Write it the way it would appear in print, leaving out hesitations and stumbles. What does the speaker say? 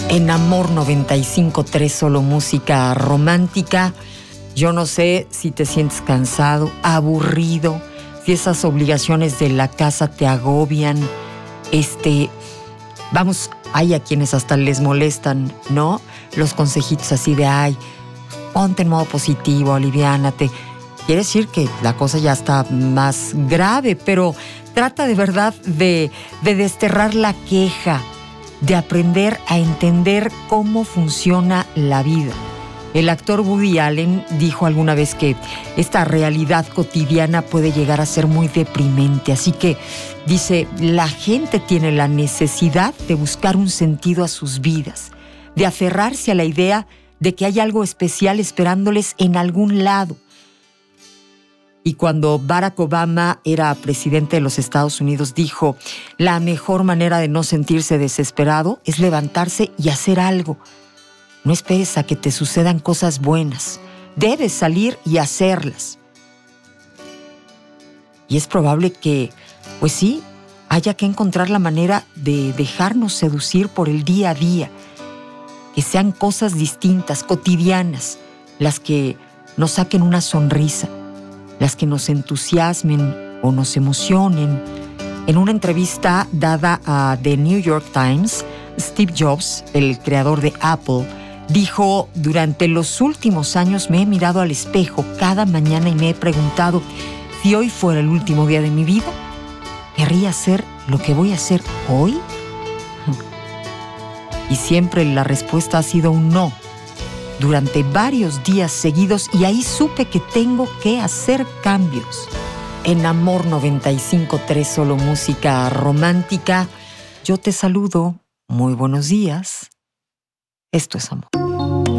En Amor 95.3, solo música romántica. Yo no sé si te sientes cansado, aburrido, si esas obligaciones de la casa te agobian. Vamos, hay a quienes hasta les molestan, ¿no? Los consejitos así de, ay, ponte en modo positivo, aliviánate. Quiere decir que la cosa ya está más grave, pero trata de verdad de desterrar la queja, de aprender a entender cómo funciona la vida. El actor Woody Allen dijo alguna vez que esta realidad cotidiana puede llegar a ser muy deprimente. Así que dice, la gente tiene la necesidad de buscar un sentido a sus vidas, de aferrarse a la idea de que hay algo especial esperándoles en algún lado. Y cuando Barack Obama era presidente de los Estados Unidos, dijo, la mejor manera de no sentirse desesperado es levantarse y hacer algo. No esperes a que te sucedan cosas buenas. Debes salir y hacerlas. Y es probable que, pues sí, haya que encontrar la manera de dejarnos seducir por el día a día. Que sean cosas distintas, cotidianas, las que nos saquen una sonrisa, las que nos entusiasmen o nos emocionen. En una entrevista dada a The New York Times, Steve Jobs, el creador de Apple, dijo, durante los últimos años me he mirado al espejo cada mañana y me he preguntado, si hoy fuera el último día de mi vida, ¿querría hacer lo que voy a hacer hoy? Y siempre la respuesta ha sido un no. Durante varios días seguidos, y ahí supe que tengo que hacer cambios. En Amor 95.3, solo música romántica, yo te saludo. Muy buenos días. Esto es amor.